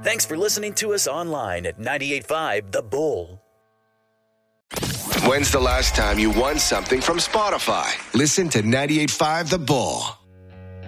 Thanks for listening to us online at 98.5 The Bull. When's the last time you won something from Spotify? Listen to 98.5 The Bull.